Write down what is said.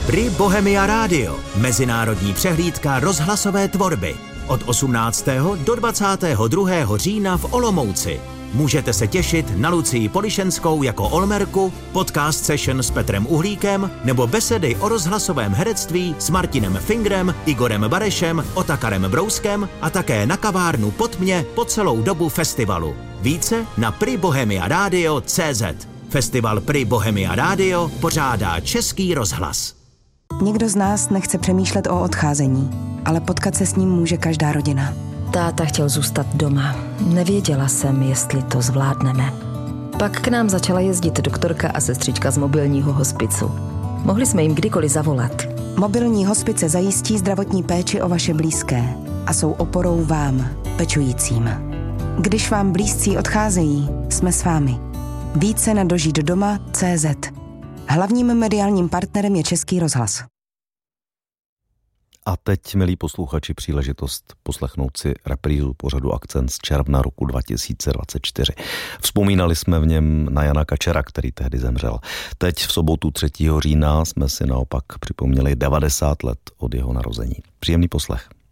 Pri Bohemia Radio, mezinárodní přehlídka rozhlasové tvorby. Od 18. do 22. října v Olomouci. Můžete se těšit na Lucii Polišenskou jako Olmerku, podcast session s Petrem Uhlíkem nebo besedy o rozhlasovém herectví s Martinem Fingrem, Igorem Barešem, Otakarem Brouskem a také na kavárnu Pod mě po celou dobu festivalu. Více na pribohemiaradio.cz. Festival Pri Bohemia Radio pořádá Český rozhlas. Nikdo z nás nechce přemýšlet o odcházení, ale potkat se s ním může každá rodina. Táta chtěl zůstat doma. Nevěděla jsem, jestli to zvládneme. Pak k nám začala jezdit doktorka a sestřička z mobilního hospicu. Mohli jsme jim kdykoliv zavolat. Mobilní hospice zajistí zdravotní péči o vaše blízké a jsou oporou vám, pečujícím. Když vám blízcí odcházejí, jsme s vámi. Více na dožitdoma.cz. Hlavním mediálním partnerem je Český rozhlas. A teď, milí posluchači, příležitost poslechnout si reprízu pořadu Akcent z června roku 2024. Vzpomínali jsme v něm na Jana Kačera, který tehdy zemřel. Teď v sobotu 3. října jsme si naopak připomněli 90 let od jeho narození. Příjemný poslech.